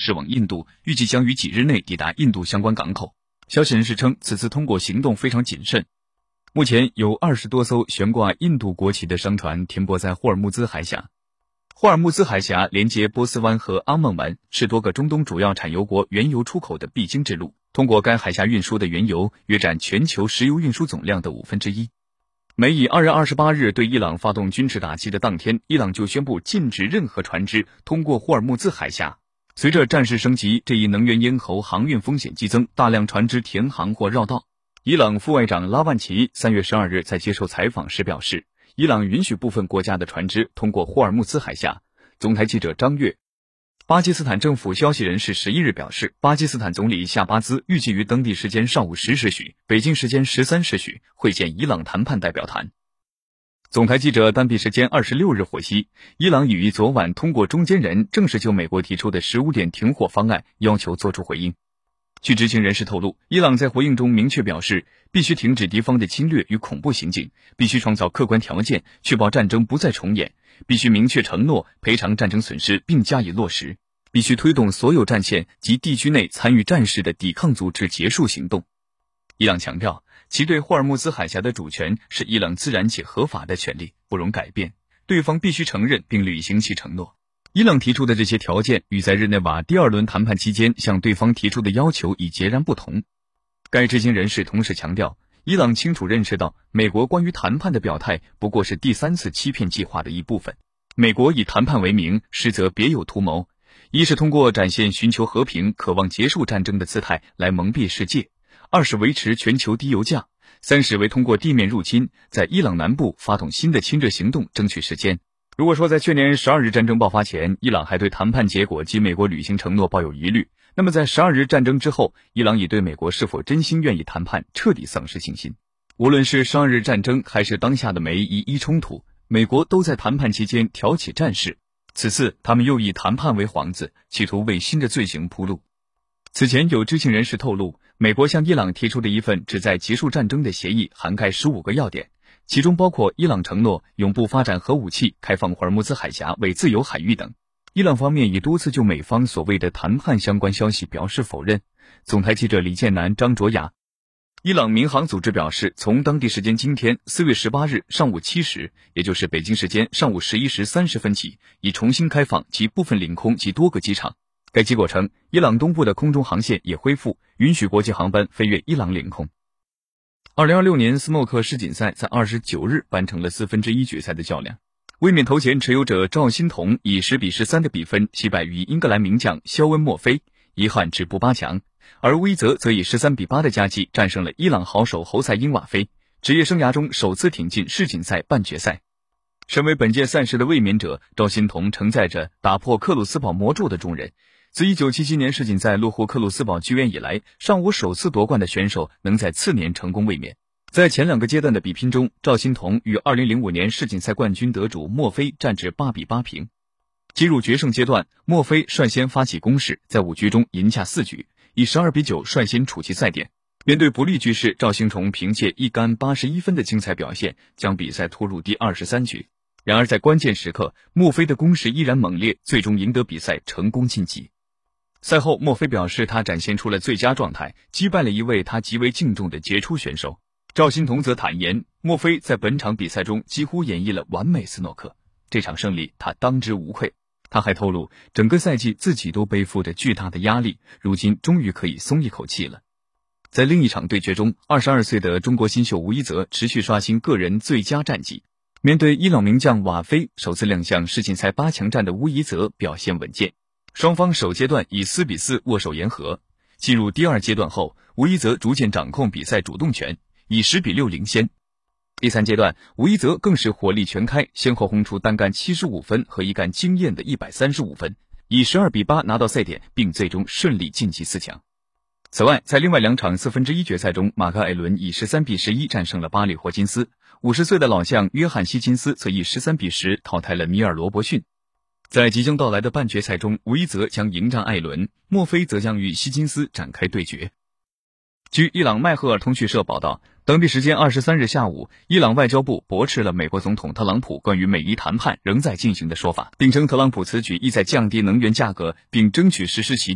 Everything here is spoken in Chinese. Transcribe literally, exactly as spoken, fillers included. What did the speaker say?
驶往印度，预计将于几日内抵达印度相关港口。消息人士称，此次通过行动非常谨慎。目前有二十多艘悬挂印度国旗的商船停泊在霍尔木兹海峡。霍尔木兹海峡连接波斯湾和阿孟湾，是多个中东主要产油国原油出口的必经之路。通过该海峡运输的原油约占全球石油运输总量的五分之一。美以二月二十八日对伊朗发动军事打击的当天，伊朗就宣布禁止任何船只通过霍尔木兹海峡。随着战事升级，这一能源咽喉航运风险激增，大量船只停航或绕道。伊朗副外长拉万齐三月十二日在接受采访时表示，伊朗允许部分国家的船只通过霍尔木兹海峡。总台记者张悦。巴基斯坦政府消息人士十一日表示，巴基斯坦总理夏巴兹预计于当地时间上午十时许，北京时间十三时许会见伊朗谈判代表团。总台记者当地时间二十六日获悉，伊朗已于昨晚通过中间人正式就美国提出的十五点停火方案要求作出回应。据知情人士透露，伊朗在回应中明确表示，必须停止敌方的侵略与恐怖行径，必须创造客观条件，确保战争不再重演，必须明确承诺赔偿战争损失并加以落实，必须推动所有战线及地区内参与战事的抵抗组织结束行动。伊朗强调，其对霍尔木兹海峡的主权是伊朗自然且合法的权利，不容改变，对方必须承认并履行其承诺。伊朗提出的这些条件与在日内瓦第二轮谈判期间向对方提出的要求已截然不同。该知情人士同时强调，伊朗清楚认识到美国关于谈判的表态不过是第三次欺骗计划的一部分。美国以谈判为名，实则别有图谋，一是通过展现寻求和平、渴望结束战争的姿态来蒙蔽世界，二是维持全球低油价，三是为通过地面入侵，在伊朗南部发动新的侵略行动争取时间。如果说在去年十二日战争爆发前，伊朗还对谈判结果及美国履行承诺抱有疑虑，那么在十二日战争之后，伊朗已对美国是否真心愿意谈判彻底丧失信心。无论是十二日战争还是当下的美伊伊冲突，美国都在谈判期间挑起战事，此次他们又以谈判为幌子，企图为新的罪行铺路。此前有知情人士透露，美国向伊朗提出的一份旨在结束战争的协议涵盖十五个要点，其中包括伊朗承诺永不发展核武器、开放霍尔木兹海峡为自由海域等。伊朗方面已多次就美方所谓的谈判相关消息表示否认。总台记者李建南、张卓雅。伊朗民航组织表示，从当地时间今天四月十八日上午七时，也就是北京时间上午十一时三十分起，已重新开放其部分领空及多个机场。该机构称，伊朗东部的空中航线也恢复，允许国际航班飞越伊朗领空。二零二六年斯诺克世锦赛在二十九日完成了四分之一决赛的较量，卫冕头衔持有者赵欣彤以十比十三的比分击败于英格兰名将肖恩·墨菲，遗憾止步八强，而乌伊泽则以十三比八的佳绩战胜了伊朗好手侯赛因瓦菲，职业生涯中首次挺进世锦赛半决赛。身为本届赛事的卫冕者，赵欣彤承载着打破克鲁斯堡魔咒的重任。自一九七七年世锦赛落户克鲁斯堡剧院以来，尚无首次夺冠的选手能在次年成功卫冕。在前两个阶段的比拼中，赵欣彤与二零零五年世锦赛冠军得主墨菲战至八比八平。进入决胜阶段，墨菲率先发起攻势，在五局中赢下四局，以十二比九率先处其赛点。面对不利局势，赵欣彤凭借一杆八十一分的精彩表现，将比赛拖入第二十三局。然而在关键时刻，墨菲的攻势依然猛烈，最终赢得比赛，成功晋级。赛后，墨菲表示他展现出了最佳状态，击败了一位他极为敬重的杰出选手。赵欣彤则坦言，墨菲在本场比赛中几乎演绎了完美斯诺克，这场胜利他当之无愧。他还透露，整个赛季自己都背负着巨大的压力，如今终于可以松一口气了。在另一场对决中，二十二岁的中国新秀吴一泽持续刷新个人最佳战绩。面对伊朗名将瓦菲，首次亮相世锦赛八强战的吴一泽表现稳健。双方首阶段以四比四握手言和，进入第二阶段后，吴一泽逐渐掌控比赛主动权，以十比六领先。第三阶段，吴一泽更是火力全开，先后轰出单杆七十五分和一杆惊艳的一百三十五分，以十二比八拿到赛点，并最终顺利晋级四强。此外，在另外两场四分之一决赛中，马克·艾伦以十三比十一战胜了巴里·霍金斯，五十岁的老将约翰·希金斯则以十三比十淘汰了米尔·罗伯逊。在即将到来的半决赛中，吴一泽将迎战艾伦，墨菲则将与希金斯展开对决。据伊朗麦赫尔通讯社报道，当地时间二十三日下午，伊朗外交部驳斥了美国总统特朗普关于美伊谈判仍在进行的说法，并称特朗普此举意在降低能源价格，并争取实施其